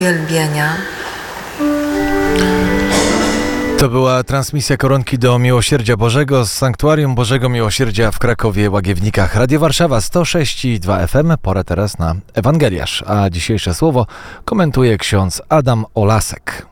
uwielbienia. To była transmisja Koronki do Miłosierdzia Bożego z Sanktuarium Bożego Miłosierdzia w Krakowie-Łagiewnikach. Radio Warszawa 106,2 FM. Pora teraz na Ewangeliarz, a dzisiejsze słowo komentuje ksiądz Adam Olasek.